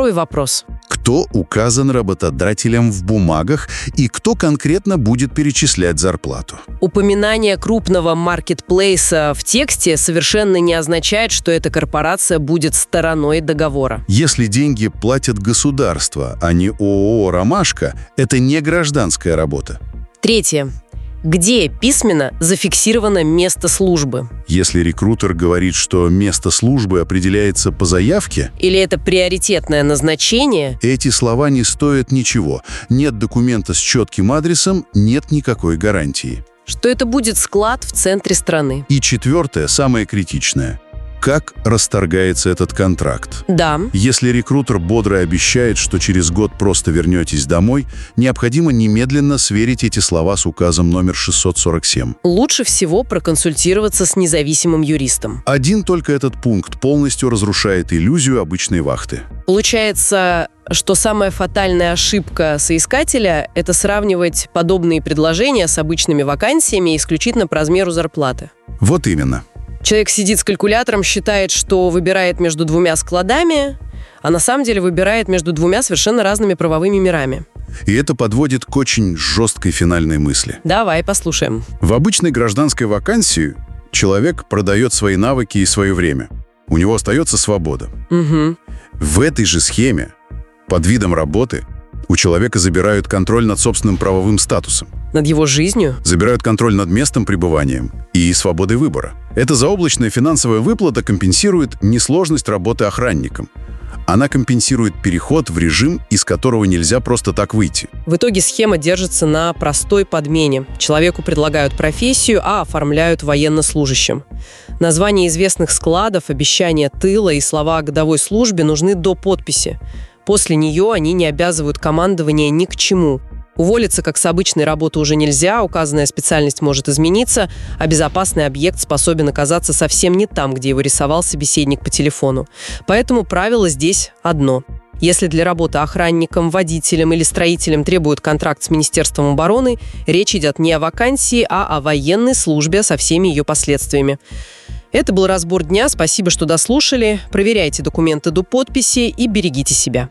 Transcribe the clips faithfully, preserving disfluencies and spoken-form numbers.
Первый вопрос. Кто указан работодателем в бумагах и кто конкретно будет перечислять зарплату? Упоминание крупного маркетплейса в тексте совершенно не означает, что эта корпорация будет стороной договора. Если деньги платит государство, а не ООО «Ромашка», это не гражданская работа. Третье. Где письменно зафиксировано место службы? Если рекрутер говорит, что место службы определяется по заявке, или это приоритетное назначение, эти слова не стоят ничего. Нет документа с четким адресом, нет никакой гарантии. Что это будет склад в центре страны. И четвертое, самое критичное. Как расторгается этот контракт? Да. Если рекрутер бодро обещает, что через год просто вернетесь домой, необходимо немедленно сверить эти слова с указом номер шестьсот сорок семь. Лучше всего проконсультироваться с независимым юристом. Один только этот пункт полностью разрушает иллюзию обычной вахты. Получается, что самая фатальная ошибка соискателя – это сравнивать подобные предложения с обычными вакансиями исключительно по размеру зарплаты. Вот именно. Человек сидит с калькулятором, считает, что выбирает между двумя складами, а на самом деле выбирает между двумя совершенно разными правовыми мирами. И это подводит к очень жесткой финальной мысли. Давай послушаем. В обычной гражданской вакансии человек продает свои навыки и свое время. У него остается свобода. Угу. В этой же схеме, под видом работы, у человека забирают контроль над собственным правовым статусом. Над его жизнью? Забирают контроль над местом пребывания и свободой выбора. Эта заоблачная финансовая выплата компенсирует не сложность работы охранником. Она компенсирует переход в режим, из которого нельзя просто так выйти. В итоге схема держится на простой подмене. Человеку предлагают профессию, а оформляют военнослужащим. Названия известных складов, обещания тыла и слова о годовой службе нужны до подписи. После нее они не обязывают командование ни к чему. Уволиться как с обычной работы уже нельзя, указанная специальность может измениться, а безопасный объект способен оказаться совсем не там, где его рисовал собеседник по телефону. Поэтому правило здесь одно. Если для работы охранником, водителем или строителем требуют контракт с Министерством обороны, речь идет не о вакансии, а о военной службе со всеми ее последствиями. Это был разбор дня. Спасибо, что дослушали. Проверяйте документы до подписи и берегите себя.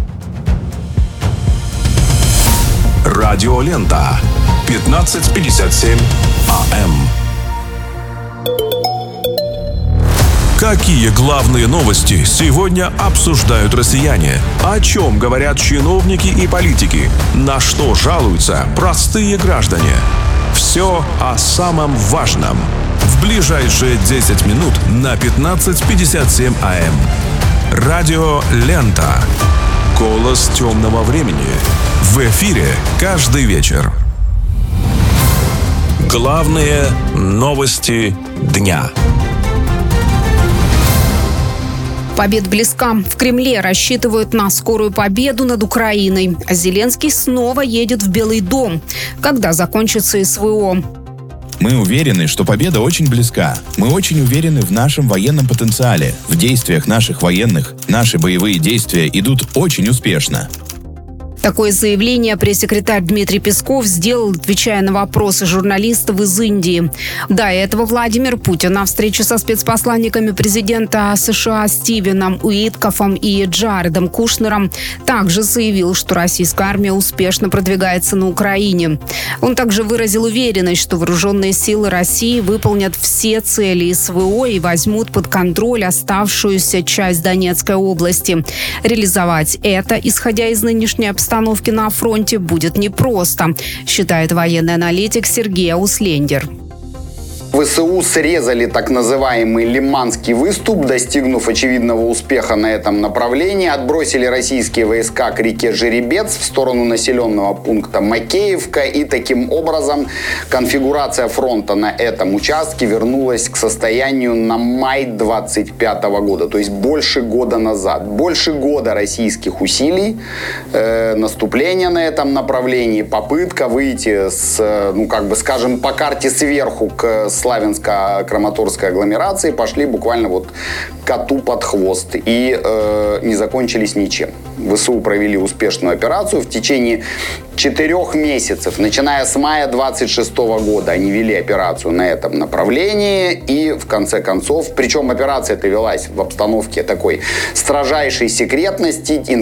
Радиолента. пятнадцать пятьдесят семь АМ. Какие главные новости сегодня обсуждают россияне? О чем говорят чиновники и политики? На что жалуются простые граждане? Все о самом важном. В ближайшие десять минут на пятнадцать пятьдесят семь АМ. Радиолента. Голос темного времени. В эфире каждый вечер. Главные новости дня. Победа близка. В Кремле рассчитывают на скорую победу над Украиной. А Зеленский снова едет в Белый дом. Когда закончится СВО? Мы уверены, что победа очень близка. Мы очень уверены в нашем военном потенциале, в действиях наших военных. Наши боевые действия идут очень успешно. Такое заявление пресс-секретарь Дмитрий Песков сделал, отвечая на вопросы журналистов из Индии. До этого Владимир Путин на встрече со спецпосланниками президента США Стивеном Уиткофом и Джаредом Кушнером также заявил, что российская армия успешно продвигается на Украине. Он также выразил уверенность, что вооруженные силы России выполнят все цели СВО и возьмут под контроль оставшуюся часть Донецкой области. Реализовать это, исходя из нынешней обстановки, Обстановки на фронте будет непросто, считает военный аналитик Сергей Ауслендер. ВСУ срезали так называемый Лиманский выступ, достигнув очевидного успеха на этом направлении, отбросили российские войска к реке Жеребец в сторону населенного пункта Макеевка, и таким образом конфигурация фронта на этом участке вернулась к состоянию на май двадцать пятого года, то есть больше года назад. Больше года российских усилий, э, наступления на этом направлении, попытка выйти с, ну как бы скажем, по карте сверху к Славянско-Краматорской агломерации пошли буквально вот коту под хвост и э, не закончились ничем. ВСУ провели успешную операцию в течение четырех месяцев, начиная с мая двадцать шестого года. Они вели операцию на этом направлении и в конце концов, причем операция эта велась в обстановке такой строжайшей секретности,